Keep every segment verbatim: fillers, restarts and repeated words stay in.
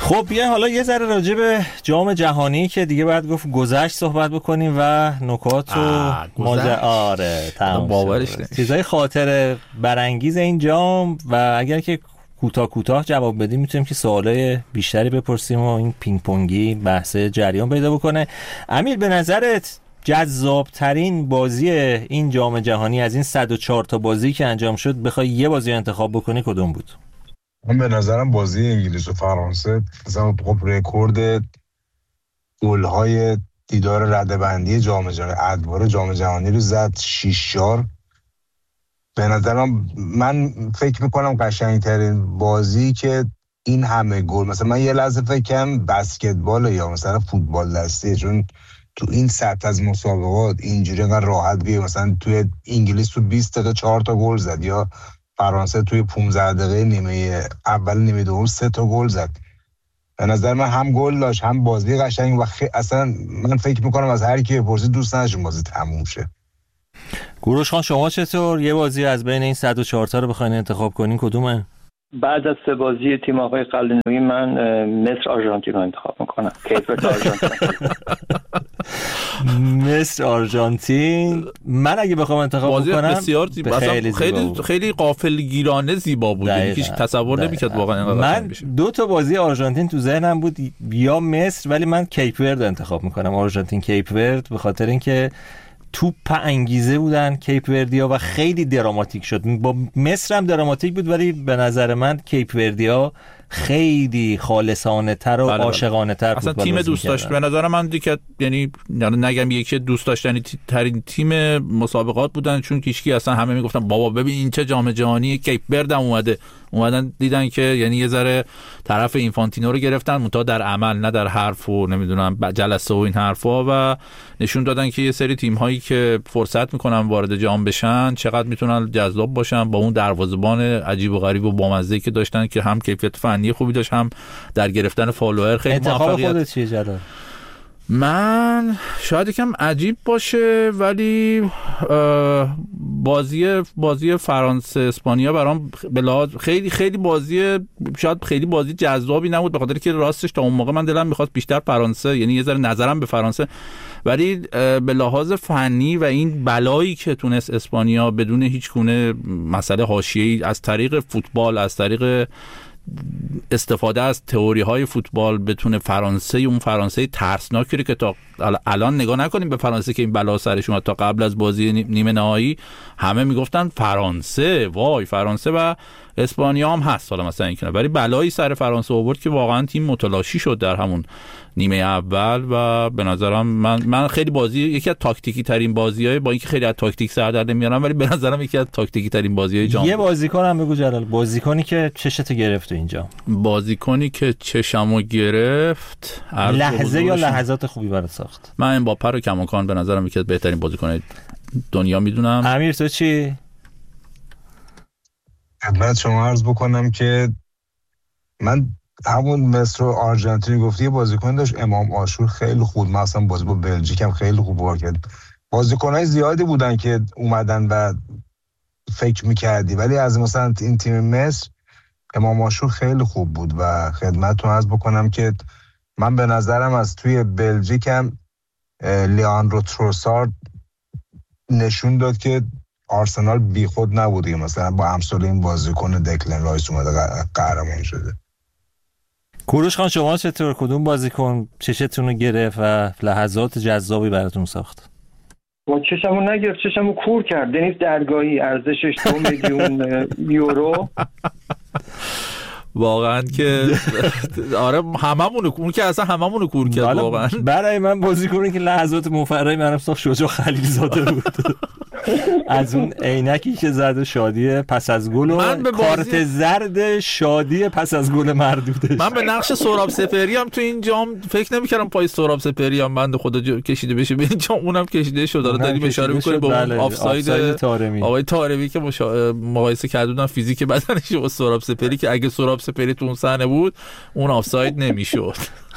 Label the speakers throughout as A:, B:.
A: خب بیا حالا یه ذره راجع به جام جهانی که دیگه باید گفت گذشت صحبت بکنیم و نکات و ماجرا. آره تمام باورش نمیشه. چیزای خاطر برانگیز این جام و اگر که کوتاه کوتاه جواب بدیم میتونیم که سوالای بیشتری بپرسیم و این پینگ پونگی بحث جریان پیدا بکنه. امیر به نظرت جذاب ترین بازی این جام جهانی از این صد و چهار تا بازی که انجام شد بخوای یه بازی انتخاب بکنی کدوم بود؟
B: من به نظرم بازی انگلیس و فرانسه مثلا خب رکورد گل‌های دیدار رده‌بندی جام جهانی ادوار جام جهانی رو زد شش چهار. به نظرم من فکر میکنم قشنگترین بازی که این همه گل، مثلا من یه لحظه فکر کنم بسکتبال یا مثلا فوتبال دسته، چون تو این سطح از مسابقات اینجوری انقدر راحت بیه مثلا توی انگلیس تو بیست دقیقه چهار تا گل زد یا فرانسه توی پانزده دقیقه نیمه اول نیمه دوم سه تا گل زد. به نظر من هم گل داشت هم بازی قشنگ و خی... اصلا من فکر میکنم از هر کی بپرسی دوست نداشت بازی تموم شه.
A: کوروش خان شما چطور؟ یه بازی از بین این صد و چهار تا رو بخواید انتخاب کنین کدومه؟
C: بعد از سه بازی تیم آقای قلعه‌نویی من مصر آرژانتین رو انتخاب میکنم. کیفیت آرژانتین.
A: مصر آرژانتین. من اگه بخوام انتخاب
D: بازی
A: بکنم
D: بسیار زیبا، خیلی خیلی خیلی غافلگیرانه زیبا بود، یعنی هیچ تصور نمی‌کرد واقعا اینقدر
A: من بشه. دو تا بازی آرژانتین تو ذهنم بود، یا مصر، ولی من کیپ ورد انتخاب میکنم. آرژانتین کیپ ورد به خاطر اینکه توپ انگیزه بودن کیپ وردیا و خیلی دراماتیک شد. با مصر هم دراماتیک بود ولی به نظر من کیپ وردیا خیلی خالصانه تر و بله عاشقانه تر
D: اصلا تیم دوست داشت. به نظر من دیگه یعنی نگم یکی دوست داشتنی ترین تیم مسابقات بودن، چون هیچکی اصلا همه میگفتن بابا ببین این چه جام جهانی، کیپ ورد هم اومده، اومدن دیدن که یعنی یه ذره طرف اینفانتینو رو گرفتن منتها در عمل نه در حرف و نمیدونم جلسه و این حرفا، و نشون دادن که یه سری تیم هایی که فرصت میکنن وارد جام بشن چقدر میتونن جذاب باشن با اون دروازه‌بان عجیب و غریب و بامزه‌ای که داشتن که هم کیفیت فنی خوبی داشت هم در گرفتن فالوور خیلی موفقیت.
A: انتخاب خودت چیه جلال؟
D: من شاید یکم عجیب باشه ولی بازی بازی فرانسه اسپانیا برام بلاد خیلی خیلی بازی شاید خیلی بازی جذابی نبود، به خاطر که راستش تا اون موقع من دلم می‌خواست بیشتر فرانسه، یعنی یه ذره نظرم به فرانسه، ولی به لحاظ فنی و این بلایی که تونست اسپانیا بدون هیچ گونه مسئله حاشیه‌ای از طریق فوتبال، از طریق استفاده از تئوری های فوتبال بتونه فرانسه، اون فرانسه ترسناکی که تا الان نگاه نکنیم به فرانسه که این بلا سرش اومد، تا قبل از بازی نیمه نهایی همه میگفتن فرانسه وای فرانسه و اسپانیا هم هست حالا مثلا اینکه، ولی بلایی سر فرانسه آورد که واقعا تیم متلاشی شد در همون نیمه اول. و به نظرم من من خیلی بازی یکی از تاکتیکی ترین بازیای، با اینکه خیلی از تاکتیک سر در نمیارم ولی به نظرم یکی از تاکتیکی ترین بازیای جام.
A: یه بازیکن هم بگو جلال، بازیکنی که چشتو گرفت اینجا.
D: بازیکنی که چشمو گرفت
A: لحظه یا لحظات خوبی برات ساخت.
D: من امباپه رو کماکان به نظرم یکی از بهترین بازیکن‌های دنیا میدونم.
A: امیر تو چی؟
B: خدمت شما عرض بکنم که من همون مصر و آرژانتین گفتی یه بازیکن داشت امام عاشور خیلی خوب، مثلا بازی با بلژیک هم خیلی خوب بازی کرد. بازیکن‌های زیادی بودن که اومدن و فکر می‌کردی، ولی از مثلا این تیم مصر امام عاشور خیلی خوب بود و خدمتتون عرض بکنم که من به نظرم از توی بلژیک هم لیاندرو تروسارد نشون داد که آرسنال بیخود نبوده مثلا با امثال این بازیکن دکلن رایس اومده قهرمان شده.
A: کوروش خان شما چطور؟ کدوم بازیکن چشتون رو گرفت و لحظات جذابی براتون ساخت؟
C: با چشمو نگرفت، چشمو کور کرد. دنیس درگاهی ارزشش دو میلیون یورو.
D: واقعا که آره هممونو اون که اصلا هممونو کور کرد واقعا.
A: برای من بازیکنی که لحظات مفرحی منم ساخت شجاع خلیل زاده بود. از اون عینکی که زد شادی پس از گل و کارت زرد شادی پس از گل مردودش.
D: من به نقش سهراب سپهری هم تو این جام فکر نمی‌کردم پای سهراب سپهری هم بنده خدا کشیده بشه به این جام، اونم کشیده شد. داره داریم اشاره می‌کنه به اون آفساید
A: طارمی.
D: آقای طارمی که مقایسه کردن فیزیک بدنش با سهراب سپهری که اگه سهراب سپهری تو اون صحنه بود اون آفساید نمی‌شد.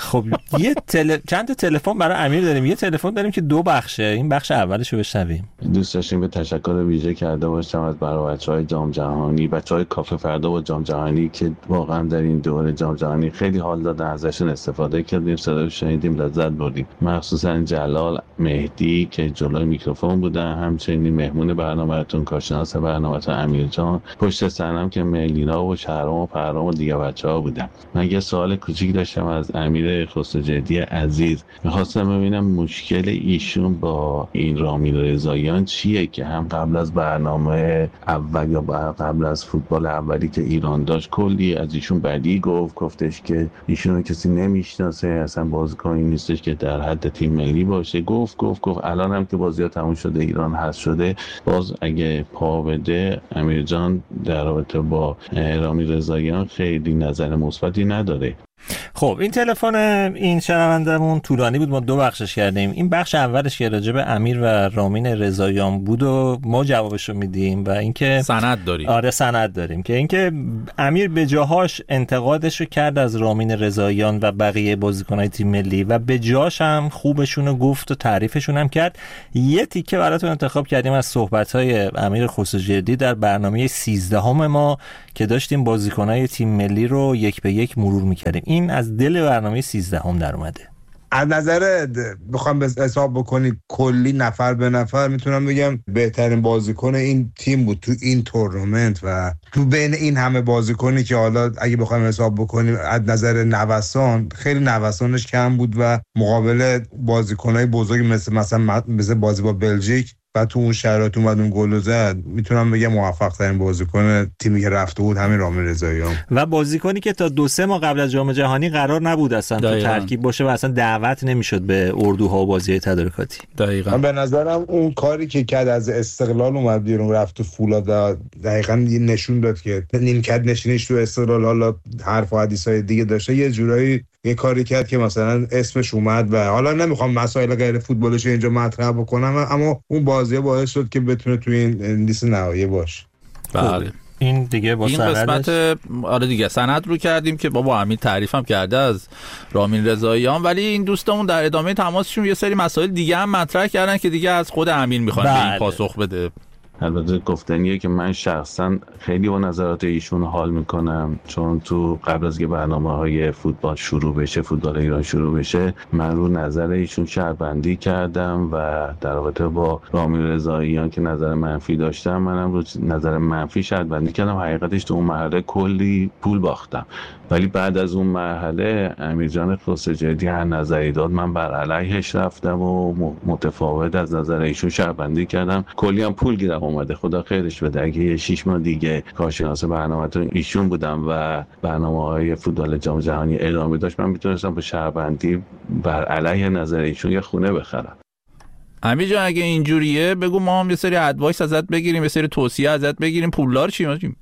A: خب یه تل... چند تا تلفن برای امیر داریم. یه تلفن داریم که دو بخشه، این بخش اولش رو بشنویم.
E: دوست داشتیم به تشکر ویژه کرده باشم از برای بچهای جام جهانی، بچهای کافه فردا با جام جهانی که واقعا در این دوره جام جهانی خیلی حال دادن، ازشون استفاده کردیم، صدا شنیدیم، لذت بردیم. مخصوصا جلال، مهدی که جلوی میکروفون بودن، همچنین مهمون برنامه‌تون، کارشناس برنامه‌تون امیر جان، پشت صحنه که ملینا و شهرام و پرام و دیگه بچه‌ها بودن. من یه سوال کوچیک داشتم از امیر خسروجردی عزیز. می‌خواستم ببینم مشکل ایشون با این رامین رضاییان چیه که هم قبل از برنامه اول یا قبل از فوتبال اولی که ایران داشت کلی از ایشون بدی گفت، گفتش که ایشون رو کسی نمیشناسه، اصلا بازیکنی نیستش که در حد تیم ملی باشه، گفت گفت گفت الان هم که بازی‌ها تموم شده، ایران حذف شده، باز اگه پا بده امیر جان در رابطه با رامین رضاییان خیلی نظر مثبتی نداره.
A: خب این تلفن این شنوندمون طولانی بود، ما دو بخشش کردیم. این بخش اولش که راجع به امیر و رامین رضاییان بود و ما جوابشو میدیم و اینکه
D: سند داریم.
A: آره سند داریم که اینکه امیر به جاهاش انتقادشو کرد از رامین رضاییان و بقیه بازیکنای تیم ملی و به جاش هم خوبشونو گفت و تعریفشون هم کرد. یه تیکه براتون انتخاب کردیم از صحبت‌های امیر خسروجردی در برنامه سیزدهم ما که داشتیم بازیکنای تیم ملی رو یک به یک مرور می‌کردیم. این از دل برنامه سیزدهم در اومده.
B: از نظر بخوام به حساب بکنی کلی نفر به نفر میتونم بگم بهترین بازیکن این تیم بود تو این تورنمنت و تو بین این همه بازیکنی که حالا اگه بخوایم حساب بکنیم از نظر نوسان خیلی نوسانش کم بود و مقابل بازیکنای بزرگی مثل مثلا مثل بازی با بلژیک و تو اون شرایط اومد اون گل زد، میتونم بگم موفق ترین بازیکن تیمی که رفته بود همین رامین رضاییان و
A: بازیکنی که تا دو سه ماه قبل از جام جهانی قرار نبود اصلا تو ترکیب باشه و اصلا دعوت نمیشد به اردوها و بازی تدارکاتی.
B: دقیقاً من به نظرم اون کاری که کرد از استقلال اومد بیرون رفت تو فولاد و دقیقاً نشون داد که نیمکت نشینیش تو استقلال حالا حرف و حدیثای دیگه داشته، یه جورایی یه کاری کرد که مثلا اسمش اومد و حالا نمیخوام مسائل غیر فوتبالش اینجا مطرح بکنم، اما اون بازی باعث شد که بتونه توی این لیست نهایی باشه.
D: بله
A: این دیگه با
D: این قسمت آره دیگه سند رو کردیم که بابا امیر تعریف هم کرده از رامین رضاییان، ولی این دوستمون در ادامه تماسشون یه سری مسائل دیگه هم مطرح کردن که دیگه از خود امیر میخوان به این پاسخ بده.
E: البته گفتنیه که من شخصا خیلی با نظرات ایشون حال میکنم، چون تو قبل از که برنامه‌های فوتبال شروع بشه، فوتبال ایران شروع بشه، من رو نظر ایشون شرطبندی کردم و در رابطه با رامین رضاییان که نظر منفی داشتم منم رو نظر منفی شرطبندی کردم. حقیقتش تو اون مرحله کلی پول باختم، ولی بعد از اون مرحله امیر جان خسروجردی هر نظری داد من بر علیهش رفتم و متفاوت از نظر ایشون شرطبندی کردم. کلی هم پول گیرم اومده، خدا خیرش بده. اگه شش ماه دیگه کارشناس برنامه‌تون ایشون بودم و برنامه‌های فوتبال جام جهانی ادامه داشت، من میتونستم با شرطبندی بر علیه نظر ایشون یه خونه بخرم.
D: امیر جان اگه اینجوریه بگو ما هم یه سری ادوایس ازت بگیریم، یه سری توصیه ازت بگیریم. پولدار چی میشیم؟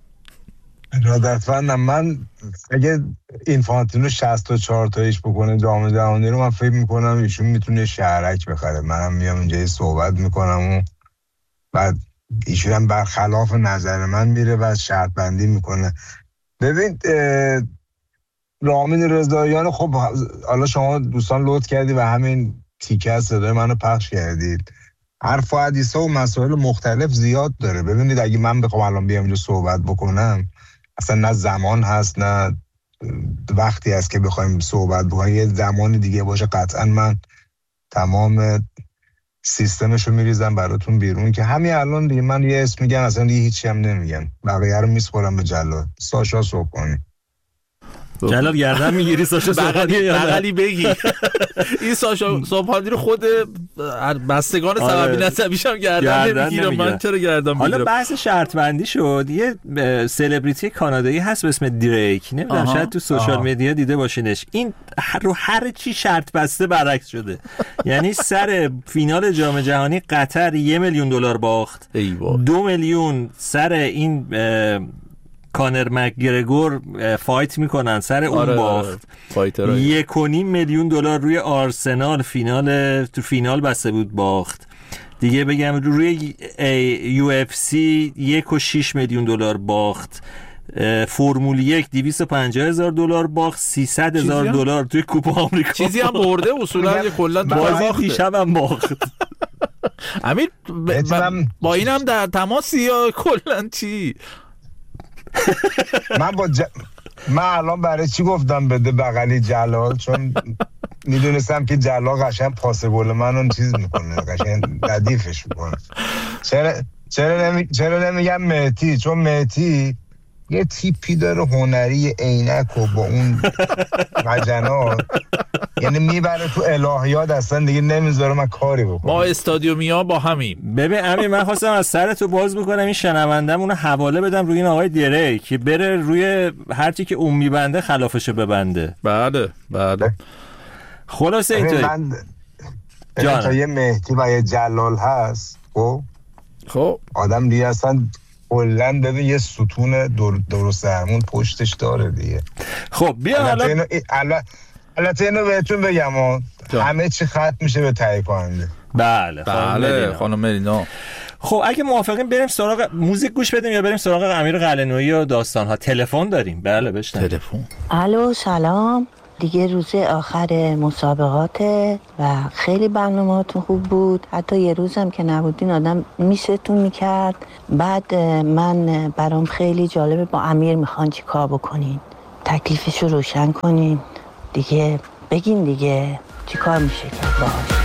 B: ارادتمندم. من اگه اینفانتینو شصت و چهار تایش بکنه جام جهانی رو، من فکر میکنم ایشون میتونه شهرک بخره. منم میام اینجا صحبت میکنم و بعد ایشون هم برخلاف نظر من میره و شرط بندی میکنه. ببین رامین رضاییان، خب حالا شما دوستان لطف کردی و همین تیکه از صدای منو پخش کردید. حرف و حدیثا و مسائل مختلف زیاد داره. ببینید اگه من بخوام الان بیام اینجا صحبت بکنم، اصلا نه زمان هست نه وقتی هست که بخوایم صحبت بکنیم. یه زمان دیگه باشه قطعا من تمام سیستمشو میریزم براتون بیرون که همین الان دیگه من یه اسم میگم اصلا دیگه هیچی هم نمیگم، بقیه رو میسپارم به جلال. ساشا صبحانی.
A: جلال گردن میگیری ساشا صبحانی یا
D: بغلی بگی این ساشا صبحانی رو خود بستگان سببی نسبیش هم گردن نمیگیرم. من چرا گردن میگیرم؟
A: حالا بحث شرط بندی شد. یه سلبریتی کانادایی هست به اسم دریک، نمیدونم شاید تو سوشال مدیا دیده باشینش. این رو هر چی شرط بسته برعکس شده. یعنی سر فینال جام جهانی قطر یه میلیون دلار باخت، دو میلیون سر این کانر مکگرگور فایت میکنن سر اون آره باخت، آره. یک و نیم میلیون دلار روی آرسنال فینال تو فینال بسته بود باخت دیگه. بگم روی یو اف سی یک و شیش میلیون دلار باخت. فرمول یک دویست و پنجاه هزار دلار باخت، سیصد هزار دلار توی کوپه آمریکا
D: چیزی هم برده اصولا کلا
A: بازی دیشب هم باخت.
D: امیر با این هم در تماسی یا کلا چی؟
B: من با ج... من الان برای چی گفتم بده بغلی جلال، چون میدونستم که جلال قشنگ پاس گل منو چیز میکنه، قشنگ ردیفش میکنه. چرا چرا نمی... چرا نمیگم مهدی؟ چون مهدی یه تیپی داره هنری، عینک و با اون مجنات، یعنی میبره تو الهیات، اصلا دیگه نمیذاره من کاری بکنم.
D: ما استادیومیا با همیم.
A: ببین امیر، من خواستم از سر تو باز بکنم، این شنوندمون رو حواله بدم روی این آقای دیره که بره روی هر چی که اون میبنده خلافشو ببنده.
D: بله بله.
A: خلاصه اینطوری
B: من جان تا یه مهدی و یه جلال هست، خب
D: خب
B: آدم دیگه اصلا کلاً ببین یه ستون در درست درمون پشتش داره دیگه.
A: خب بیا
B: البته
A: حالا
B: اینو البته اینو بهتون بگم همه چی ختم میشه به تهیه کننده.
A: بله
D: بله خانم ملینا.
A: خب اگه موافقین بریم سراغ موزیک گوش بدیم یا بریم سراغ امیر قلعه‌نویی و داستان ها؟ تلفن داریم. بله بشنویم.
D: تلفن.
F: الو سلام، دیگه روز آخر مسابقاته و خیلی برنامه‌هاتون خوب بود، حتی یه روزم که نبودین آدم میستون میکرد. بعد من برام خیلی جالبه با امیر میخوان چی کار بکنین، تکلیفشو روشن کنین دیگه، بگین دیگه چی کار میشه کرد باهاش.